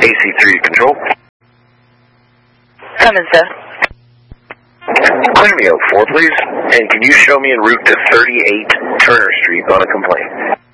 AC3 control. Come in, sir. Clear me out 4, please. And can you show me en route to 38 Turner Street on a complaint?